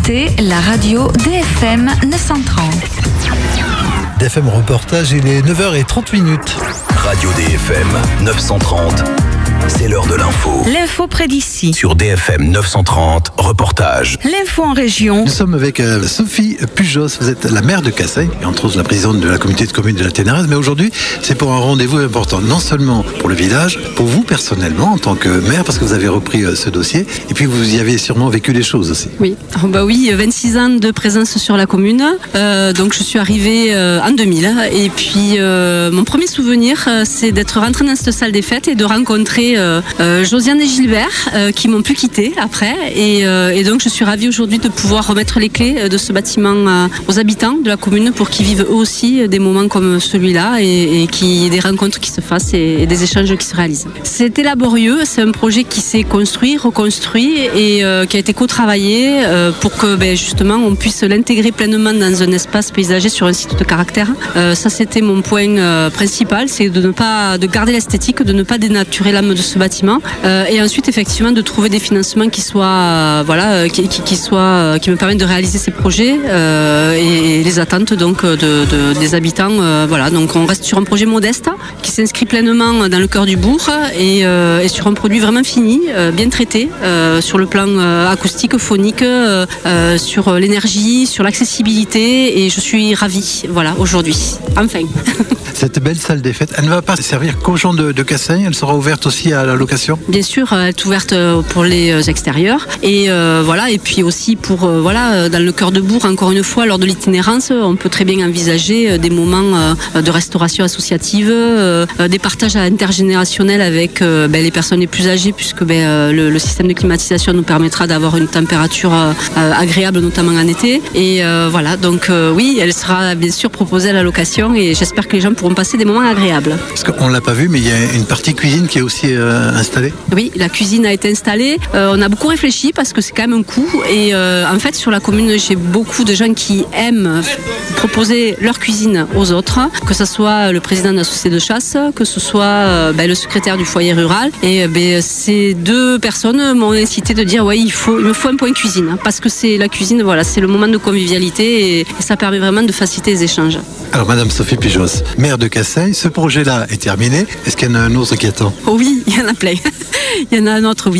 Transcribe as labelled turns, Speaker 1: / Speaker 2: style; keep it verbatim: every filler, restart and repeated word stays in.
Speaker 1: écoutez la radio D F M neuf cent trente.
Speaker 2: D F M Reportage, il est neuf heures trente minutes.
Speaker 3: Radio D F M neuf cent trente, c'est l'heure de l'info.
Speaker 1: L'info près d'ici.
Speaker 3: Sur D F M neuf cent trente, reportage.
Speaker 1: L'info en région.
Speaker 2: Nous sommes avec euh, Sophie Pujos, vous êtes la maire de Casseille, et entre autres la présidente de la communauté de communes de la Ténérèse, mais aujourd'hui c'est pour un rendez-vous important, non seulement pour le village, pour vous personnellement en tant que maire, parce que vous avez repris euh, ce dossier, et puis vous y avez sûrement vécu des choses aussi.
Speaker 4: Oui, oh bah oui, vingt-six ans de présence sur la commune, euh, donc je suis arrivée euh, en deux mille, et puis euh, mon premier souvenir euh, c'est d'être rentrée dans cette salle des fêtes et de rencontrer euh, euh, Josiane et Gilbert euh, qui m'ont pu quitter après, et, euh, et donc je suis ravie aujourd'hui de pouvoir remettre les clés de ce bâtiment euh, aux habitants de la commune pour qu'ils vivent eux aussi des moments comme celui-là et, et qu'il y ait des rencontres qui se fassent et, et des échanges qui se réalisent. C'était laborieux, c'est un projet qui s'est construit, reconstruit et euh, qui a été co-travaillé euh, pour que ben, justement on puisse l'intégrer pleinement dans un espace paysager sur un site de caractère. Euh, ça c'était mon point euh, principal, c'est de ne pas de garder l'esthétique, de ne pas dénaturer l'âme de ce bâtiment euh, et ensuite effectivement de trouver des financements qui soient euh, voilà qui, qui, qui soient euh, qui me permettent de réaliser ces projets euh, et, et les attentes donc de, de, des habitants euh, voilà, donc on reste sur un projet modeste qui s'inscrit pleinement dans le cœur du bourg et, euh, et sur un produit vraiment fini, euh, bien traité euh, sur le plan euh, acoustique, phonique, euh, euh, sur l'énergie, sur l'accessibilité, et je suis ravie voilà aujourd'hui enfin.
Speaker 2: Cette belle salle des fêtes, elle ne va pas servir qu'aux gens de, de Casseille, elle sera ouverte aussi à la location?
Speaker 4: Bien sûr, elle est ouverte pour les extérieurs et euh, voilà, et puis aussi pour euh, voilà, dans le cœur de bourg, encore une fois, lors de l'itinérance, on peut très bien envisager des moments euh, de restauration associative, euh, des partages intergénérationnels avec euh, ben, les personnes les plus âgées, puisque ben, euh, le, le système de climatisation nous permettra d'avoir une température euh, agréable, notamment en été. Et euh, voilà, donc euh, oui, elle sera bien sûr proposée à la location et j'espère que les gens pourront passer des moments agréables.
Speaker 2: Parce qu'on ne l'a pas vu, mais il y a une partie cuisine qui est aussi euh, installée.
Speaker 4: Oui, la cuisine a été installée. Euh, on a beaucoup réfléchi parce que c'est quand même un coût. Et euh, en fait, sur la commune, j'ai beaucoup de gens qui aiment proposer leur cuisine aux autres, que ce soit le président de la société de chasse, que ce soit euh, ben, le secrétaire du foyer rural. Et ben, ces deux personnes m'ont incité de dire ouais, il faut, il me faut un point cuisine parce que c'est la cuisine, voilà, c'est le moment de convivialité et, et ça permet vraiment de faciliter les échanges.
Speaker 2: Alors, Madame Sophie Pujos, maire de Casseille, ce projet-là est terminé. Est-ce qu'il y en a un autre qui attend?
Speaker 4: Oh oui, il y en a plein. Il y en a un autre, oui.